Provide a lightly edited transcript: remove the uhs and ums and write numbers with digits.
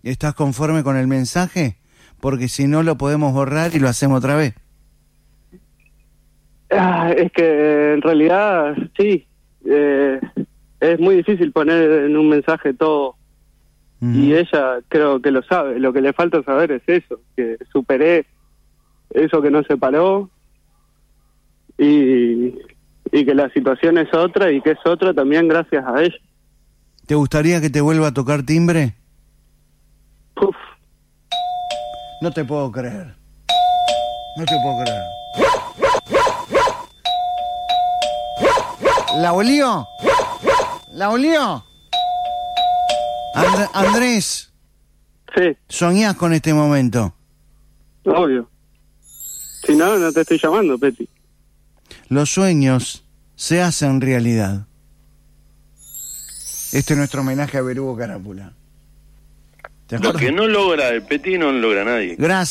¿Estás conforme con el mensaje? Porque si no lo podemos borrar y lo hacemos otra vez. Es que en realidad sí, es muy difícil poner en un mensaje todo. Y ella creo que lo sabe. Lo que le falta saber es eso, que superé eso que nos separó y que la situación es otra y que es otra también gracias a ella. ¿Te gustaría que te vuelva a tocar timbre? Uf. No te puedo creer. No te puedo creer. ¿La olió? ¿La olió? Andrés. Sí. ¿Soñás con este momento? Obvio. Si no, no te estoy llamando, Peti. Los sueños se hacen realidad. Este es nuestro homenaje a Berugo Carápula. Lo que no logra el Peti no lo logra nadie. Gracias.